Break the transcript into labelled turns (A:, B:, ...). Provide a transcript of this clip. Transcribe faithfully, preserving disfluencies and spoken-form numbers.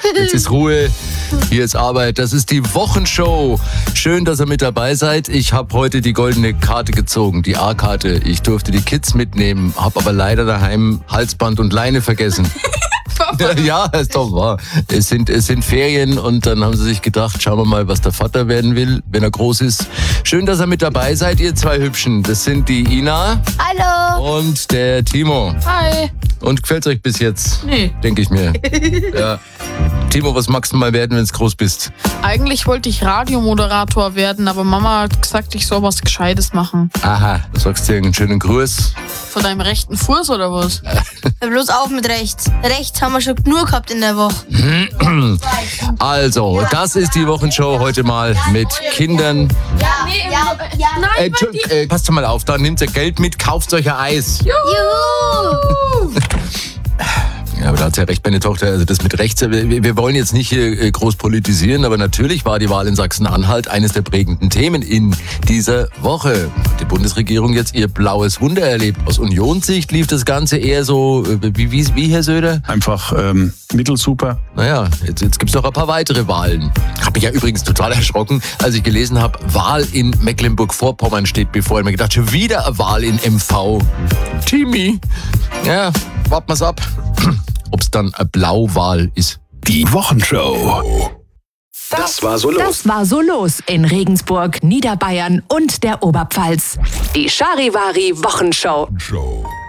A: jetzt ist Ruhe, hier ist Arbeit. Das ist die Wochenshow. Schön, dass ihr mit dabei seid. Ich habe heute die goldene Karte gezogen, die A-Karte. Ich durfte die Kids mitnehmen, habe aber leider daheim Halsband und Leine vergessen. Ja, ist doch wahr. Es sind, es sind Ferien und dann haben sie sich gedacht, schauen wir mal, was der Vater werden will, wenn er groß ist. Schön, dass ihr mit dabei seid, ihr zwei Hübschen. Das sind die Ina.
B: Hallo.
A: Und der Timo.
C: Hi.
A: Und gefällt's euch bis jetzt?
C: Nee.
A: Denke ich mir. Ja. Timo, was magst du mal werden, wenn du groß bist?
C: Eigentlich wollte ich Radiomoderator werden, aber Mama hat gesagt, ich soll was Gescheites machen.
A: Aha, du sagst dir einen schönen Gruß.
C: Von deinem rechten Fuß oder was?
B: Hör bloß auf mit rechts. Rechts haben wir schon genug gehabt in der Woche.
A: Also, das ist die Wochenshow heute mal mit Kindern.
B: Ja, ja, ja.
A: Äh, Entschuldigung, äh, passt doch mal auf, da nehmt ihr Geld mit, kauft euch ein Eis.
B: Juhu.
A: Ja, aber da hat ja recht, meine Tochter, also das mit rechts, wir, wir wollen jetzt nicht hier äh, groß politisieren, aber natürlich war die Wahl in Sachsen-Anhalt eines der prägenden Themen in dieser Woche. Die Bundesregierung jetzt ihr blaues Wunder erlebt. Aus Unionssicht lief das Ganze eher so, äh, wie, wie, wie Herr Söder?
D: Einfach ähm, mittelsuper.
A: Naja, jetzt, jetzt gibt es noch ein paar weitere Wahlen. Hab mich ja übrigens total erschrocken, als ich gelesen habe, Wahl in Mecklenburg-Vorpommern steht bevor. Ich hab mir gedacht, schon wieder eine Wahl in M V. Timmy. Ja, warten wir's ab. Ob es dann eine Blauwahl ist.
D: Die Wochenshow. Das war so los.
E: Das war so los in Regensburg, Niederbayern und der Oberpfalz. Die Charivari Wochenshow.
F: Show.